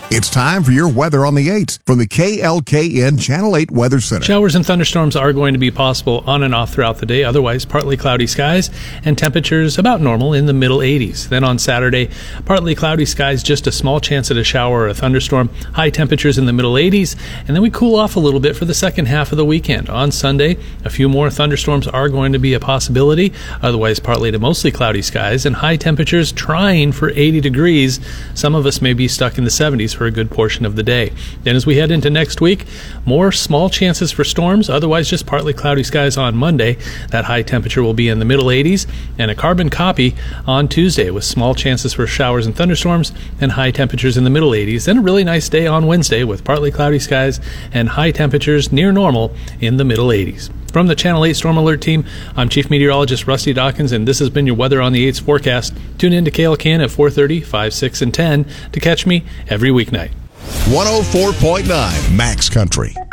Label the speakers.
Speaker 1: It's time for your weather on the 8s from the KLKN Channel 8 Weather Center.
Speaker 2: Showers and thunderstorms are going to be possible on and off throughout the day. Otherwise, partly cloudy skies and temperatures about normal in the middle 80s. Then on Saturday, partly cloudy skies, just a small chance at a shower or a thunderstorm. High temperatures in the middle 80s. And then we cool off a little bit for the second half of the weekend. On Sunday, a few more thunderstorms are going to be a possibility. Otherwise, partly to mostly cloudy skies and high temperatures trying for 80 degrees. Some of us may be stuck in the 70s for a good portion of the day. Then as we head into next week, more small chances for storms, otherwise just partly cloudy skies on Monday. That high temperature will be in the middle 80s, and a carbon copy on Tuesday with small chances for showers and thunderstorms and high temperatures in the middle 80s. Then a really nice day on Wednesday with partly cloudy skies and high temperatures near normal in the middle 80s. From the Channel 8 Storm Alert team, I'm Chief Meteorologist Rusty Dawkins, and this has been your Weather on the 8's forecast. Tune in to KLKN at 4:30, 5, 6, and 10 to catch me every weeknight.
Speaker 1: 104.9 Max Country.